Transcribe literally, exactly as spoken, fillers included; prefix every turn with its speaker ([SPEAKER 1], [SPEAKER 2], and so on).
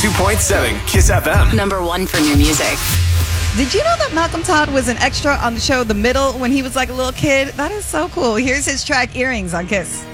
[SPEAKER 1] two point seven Kiss F M.
[SPEAKER 2] Number one for new music.
[SPEAKER 3] Did you know that Malcolm Todd was an extra on the show The Middle when he was like a little kid? That is so cool. Here's his track Earrings on Kiss.